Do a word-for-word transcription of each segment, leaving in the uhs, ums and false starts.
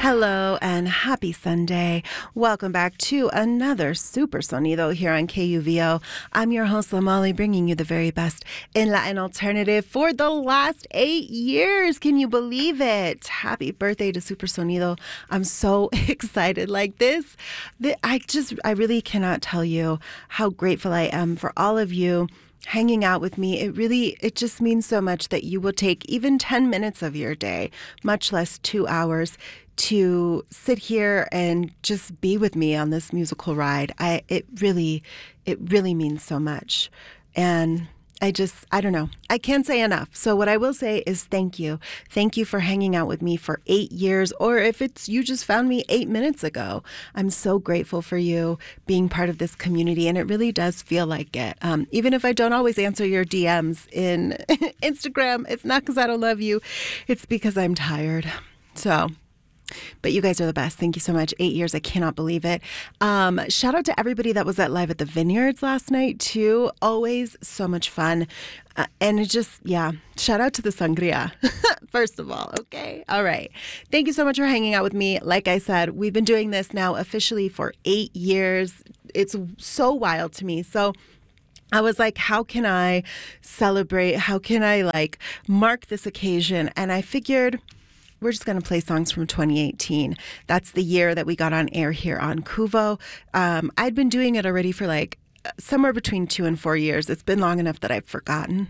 Hello and happy Sunday. Welcome back to another Super Sonido here on K U V O. I'm your host, Lamali, bringing you the very best in Latin alternative for the last eight years. Can you believe it? Happy birthday to Super Sonido. I'm so excited. Like this, I just, I really cannot tell you how grateful I am for all of you hanging out with me. It really, it just means so much that you will take even ten minutes of your day, much less two hours, to sit here and just be with me on this musical ride. I, it really, it really means so much. And I just, I don't know. I can't say enough. So what I will say is thank you. Thank you for hanging out with me for eight years. Or if it's you just found me eight minutes ago, I'm so grateful for you being part of this community. And it really does feel like it. Um, even if I don't always answer your D Ms in Instagram, it's not because I don't love you. It's because I'm tired. So... But you guys are the best. Thank you so much. Eight years. I cannot believe it. Um, shout out to everybody that was at Live at the Vineyards last night, too. Always so much fun. Uh, and it just, yeah, shout out to the sangria, first of all. Okay. All right. Thank you so much for hanging out with me. Like I said, we've been doing this now officially for eight years. It's so wild to me. So I was like, how can I celebrate? How can I like mark this occasion? And I figured... we're just going to play songs from twenty eighteen. That's the year that we got on air here on Kuvo. Um, I'd been doing it already for like somewhere between two and four years. It's been long enough that I've forgotten.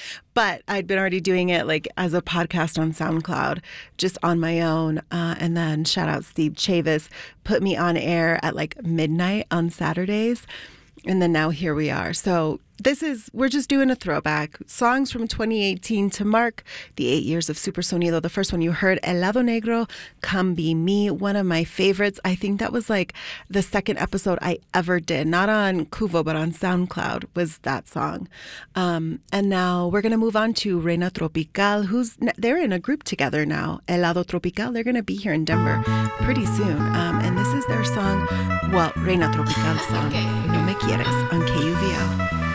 But I'd been already doing it like as a podcast on SoundCloud, just on my own. Uh, and then shout out Steve Chavis, put me on air at like midnight on Saturdays. And then now here we are. So this is, we're just doing a throwback. Songs from twenty eighteen to mark the eight years of Super Sonido. The first one you heard, El Lado Negro, Come Be Me, one of my favorites. I think that was like the second episode I ever did. Not on Kuvo, but on SoundCloud was that song. Um, and now we're going to move on to Reina Tropical, who's, they're in a group together now. El Lado Tropical, they're going to be here in Denver pretty soon. Um, and this is their song, well, Reina Tropical song, No Me Quieres, on K U V O.